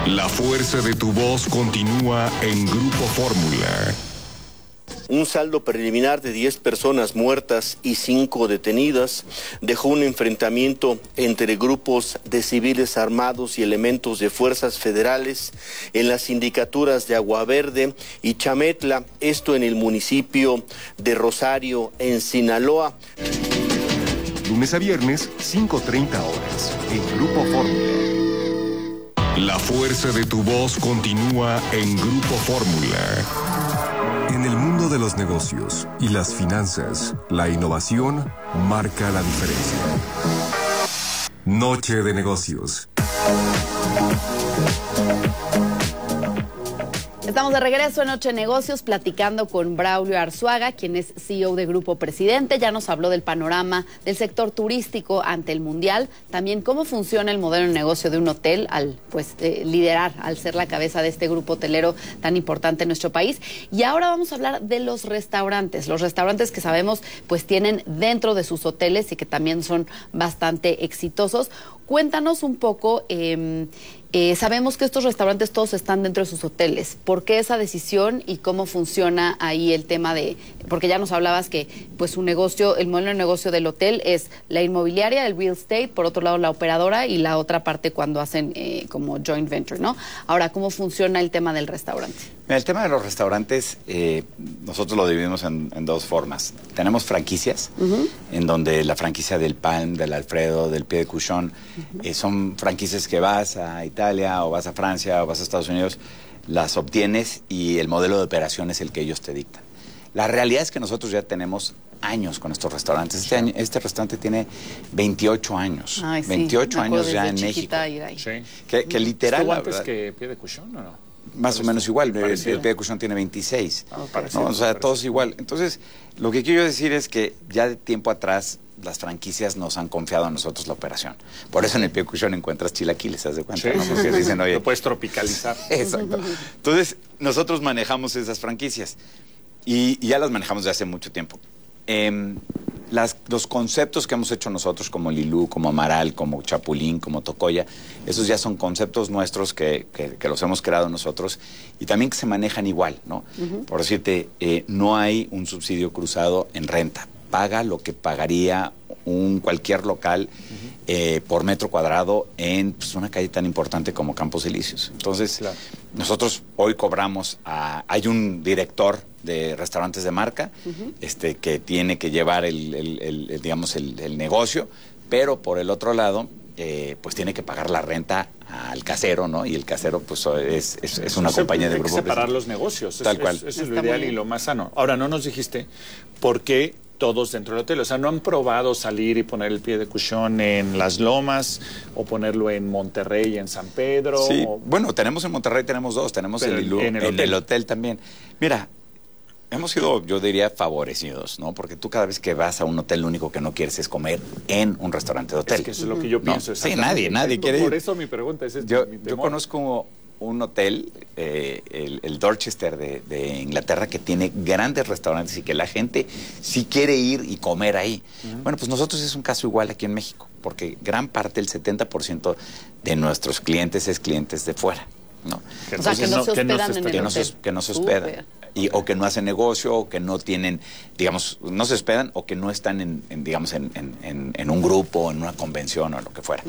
La fuerza de tu voz continúa en Grupo Fórmula. Un saldo preliminar de 10 personas muertas y 5 detenidas dejó un enfrentamiento entre grupos de civiles armados y elementos de fuerzas federales en las sindicaturas de Agua Verde y Chametla, esto en el municipio de Rosario, en Sinaloa. Lunes a viernes, 5:30 horas, en Grupo Fórmula. La fuerza de tu voz continúa en Grupo Fórmula. En el mundo de los negocios y las finanzas, la innovación marca la diferencia. Noche de negocios. Estamos de regreso en Noche de Negocios platicando con Braulio Arzuaga, quien es CEO de Grupo Presidente. Ya nos habló del panorama del sector turístico ante el Mundial, también cómo funciona el modelo de negocio de un hotel al liderar, al ser la cabeza de este grupo hotelero tan importante en nuestro país. Y ahora vamos a hablar de los restaurantes que sabemos pues tienen dentro de sus hoteles y que también son bastante exitosos. Cuéntanos un poco, sabemos que estos restaurantes todos están dentro de sus hoteles. ¿Por qué esa decisión y cómo funciona ahí el tema de...? Porque ya nos hablabas que pues su negocio, el modelo de negocio del hotel es la inmobiliaria, el real estate, por otro lado la operadora y la otra parte cuando hacen como joint venture, ¿no? Ahora, ¿cómo funciona el tema del restaurante? El tema de los restaurantes, nosotros lo dividimos en dos formas. Tenemos franquicias, en donde la franquicia del Palm, del Alfredo, del Pie de Cuchón, son franquicias que vas a Italia o vas a Francia o vas a Estados Unidos, las obtienes y el modelo de operación es el que ellos te dictan. La realidad es que nosotros ya tenemos años con estos restaurantes. Este restaurante tiene 28 años. Ay, sí, 28 años ya en México. Sí. Que literal... ¿Estuvo antes que Pie de Cuchón o no? Más o menos igual, el Pie de Cuchón tiene 26, ¿no? O sea, todos igual. Entonces, lo que quiero decir es que ya de tiempo atrás las franquicias nos han confiado a nosotros la operación. Por eso en el Pie de Cuchón encuentras chilaquiles, ¿te das cuenta? Sí, ¿no? Porque dicen, oye, lo puedes tropicalizar. Exacto. Entonces, nosotros manejamos esas franquicias y ya las manejamos de hace mucho tiempo. Los conceptos que hemos hecho nosotros, como Lilú, como Amaral, como Chapulín, como Tocoya, esos ya son conceptos nuestros que los hemos creado nosotros y también que se manejan igual, ¿no? Por decirte, no hay un subsidio cruzado en renta. Paga lo que pagaría cualquier local por metro cuadrado en una calle tan importante como Campos Elíseos. Entonces, claro, nosotros hoy cobramos hay un director de restaurantes de marca que tiene que llevar el negocio, pero por el otro lado pues tiene que pagar la renta al casero, ¿no? Y el casero pues es una compañía de grupo. Hay que separar los negocios. Tal cual. Eso es lo ideal y lo más sano. Ahora, no nos dijiste por qué todos dentro del hotel. O sea, ¿no han probado salir y poner el Pie de Cuchón en Las Lomas o ponerlo en Monterrey, en San Pedro? Sí, bueno, tenemos en Monterrey, tenemos dos. Tenemos el hotel también. Mira, hemos sido, yo diría, favorecidos, ¿no? Porque tú cada vez que vas a un hotel, lo único que no quieres es comer en un restaurante de hotel. Es que eso es lo que yo pienso. ¿No? Sí, nadie quiere ir. Por eso mi pregunta es yo conozco un hotel, el Dorchester de Inglaterra, que tiene grandes restaurantes y que la gente sí quiere ir y comer ahí. Bueno, pues nosotros es un caso igual aquí en México, porque gran parte, el 70% de nuestros clientes es clientes de fuera, ¿no? Entonces, que no se hospedan en el hotel. Que no se hospedan. O que no hacen negocio, o que no tienen, digamos, no se hospedan, o que no están en un grupo, en una convención o lo que fuera.